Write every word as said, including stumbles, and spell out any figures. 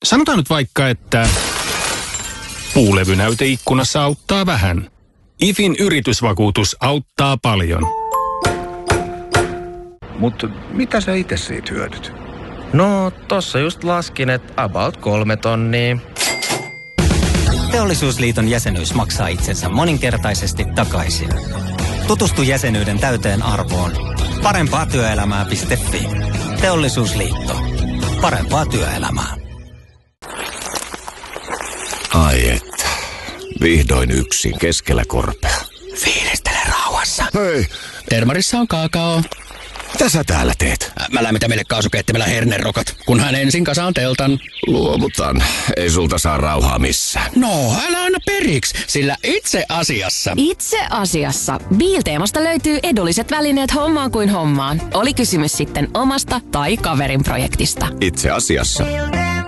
Sanotaan nyt vaikka, että puulevynäyte ikkunassa auttaa vähän. IFin yritysvakuutus auttaa paljon. Mutta mitä sä itse siitä hyödyt? No, tossa just laskin, että about kolme tonnia. Teollisuusliiton jäsenyys maksaa itsensä moninkertaisesti takaisin. Tutustu jäsenyyden täyteen arvoon. Parempaa työelämää piste fi. Teollisuusliitto. Parempaa työelämää. Ai että. Vihdoin yksin keskellä korpea. Fiilistele rauhassa. Hei, Termarissa on kaakao. mitä sä täällä teet? Mä lämmitän meille kaasukeittimellä hernerokat, kunhan ensin kasaan teltan. Luovutan. Ei sulta saa rauhaa missään. No, älä aina periksi, sillä itse asiassa... Itse asiassa. Biilteemasta löytyy edulliset välineet hommaan kuin hommaan. Oli kysymys sitten omasta tai kaverin projektista. Itse asiassa.